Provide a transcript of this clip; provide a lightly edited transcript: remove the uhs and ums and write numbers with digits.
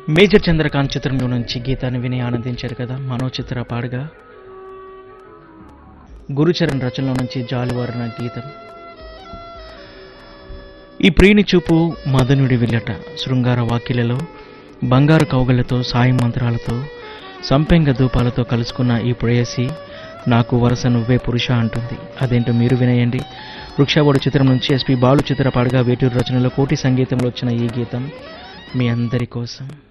Major Chandrakant చిత్రంలో నుంచి గీతాన్ని విని ఆనందించారు కదా. మనోచిత్ర పాడగా గురుచరణ్ రచనలో నుంచి జాలువారిన గీతం. ఈ ప్రియుని చూపు మదనుడి విల్లట, శృంగార వాకిలలో బంగారు కౌగళ్లతో సాయం మంత్రాలతో సంపెంగ ధూపాలతో కలుసుకున్న ఈ ప్రేయసి నాకు వరస నువ్వే పురుష అంటుంది. అదేంటో మీరు వినేయండి. వృక్షాబోడు చిత్రం నుంచి ఎస్పి బాలు చిత్ర పాడగా వేటూరు రచనలో కోటి సంగీతంలో వచ్చిన ఈ గీతం మీ అందరి కోసం.